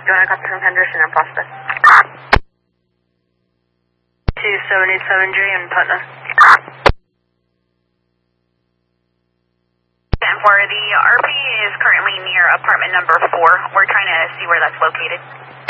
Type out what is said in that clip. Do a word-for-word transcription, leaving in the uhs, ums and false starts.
you want to copy from Henderson and Prospect? two seven eight seven J in Putnam. ten four, the R P is currently near apartment number four. We're trying to see where that's located.